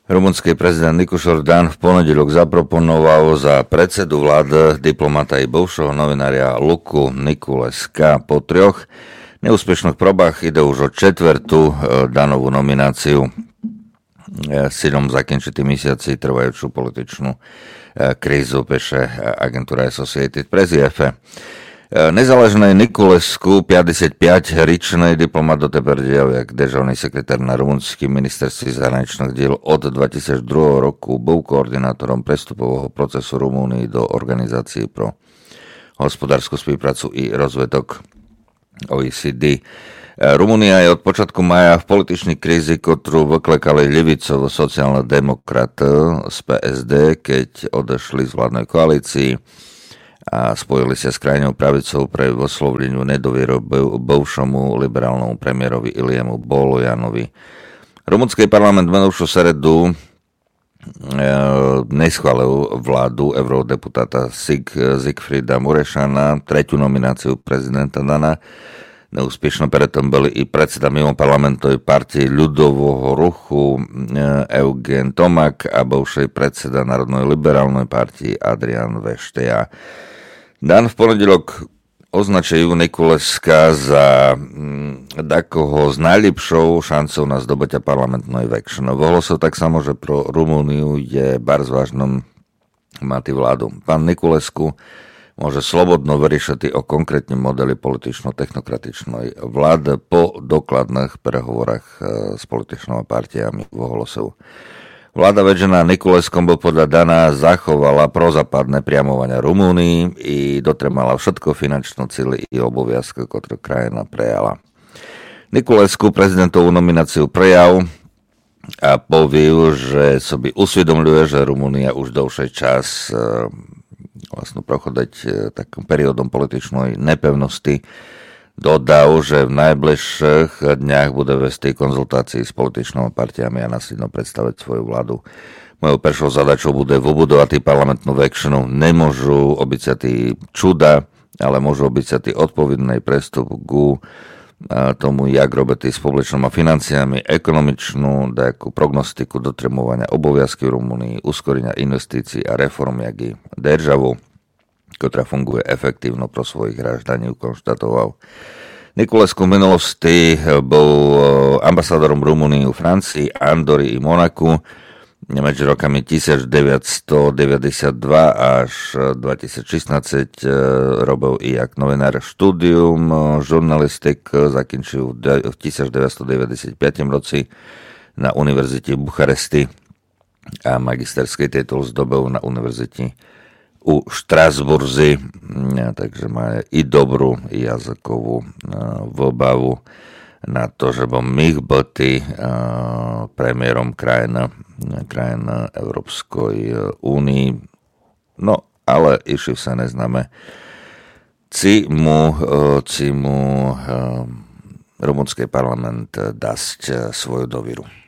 Rumunský prezident Nikošor Dan v ponedeľok zaproponoval za predsedu vlády diplomata i bivšieho novinária Luku Nikuleska. Po 3 neúspešných probách ide už o 4. Danovú nomináciu s cieľom zakončiť mesiaci trvajúcu političnú krízu, píše agentúra Associated Press IFE. Nezaležný Nikulesku, 55-ričný diplomat doteper jak državný sekretár na rumunským ministerstve zahraničných diel od 2002 roku, bol koordinátorom prestupového procesu Rumúnii do Organizácie pro hospodárskú spoluprácu i rozvedok OECD. Rumúnia je od počiatku maja v političnej krízi, ktorú vyklekali ľavicovo sociálne demokrat z PSD, keď odešli z vládnej koalícii a spojili sa s krajnou pravicou pre vysloveniu nedovieru bivšomu liberálnemu premiérovi Iliemu Bolojanovi. Rumunský parlament minulú seredu neschválil vládu eurodeputáta Siegfrieda Murešana, 3. nomináciu prezidenta Dana. Neúspešno preto boli i predseda mimo parlamentovej partii ľudového ruchu Eugen Tomak a bivší predseda Národnej liberálnej partii Adrian Vešteja. Dan v ponedeľok označil Nikuleska za takoho s najlepšou šancou na zdobytie parlamentnej väčšiny. Ohlásil tak samo, že pro Rumúniu je bardzo vážnom mať vládu. Pán Nikulesku môže slobodno vyriešiť o konkrétnym modeli politično-technokratičnej vlády po dokladných prehovorách s političnými partiami v ohlasov. Vláda vedená Nikuleskom bol podľa Dana zachovala prozápadné priamovania Rumúnii i dotremala všetko finančné cíly i oboviazky, ktoré krajina prejala. Nikulesku prezidentovú nomináciu prejal a povil, že sobi usvedomľuje, že Rumúnia už dlhší čas vlastne prochodať takým periódom političnej nepevnosti. Dodal, že v najbližších dňach bude vesti konzultácii s političnými partiami a následno predstaviť svoju vládu. Mojou prvou zadačou bude vybudovať parlamentnú väčšinu. Nemôžu obísať čuda, ale môžu obísať odpovedný prestup ku tomu, jak robiť s publičnými financiami, ekonomičnú takú prognostiku dotrimovania oboviazky v Rumunii, uskorenia investícií a reform, jak i državu, ktorá funguje efektívno pro svojich hráždaní, konštatoval. Nikulesku v minulosti bol ambasádorom Rumúnii v Francii, Andory i Monaku. Medzi rokami 1992 až 2016 robil i jak novinár štúdium žurnalistik, zakončil v 1995 roci na univerzite Bucharesti a magisterský titul zdobil na univerzite u Štrasburzi, takže má i dobrú jazykovú vobavu na to, že bol mých byť premiérom krajina Európskej únii. No, ale ešte sa neznáme, či mu rumunský parlament dať svoju dôveru.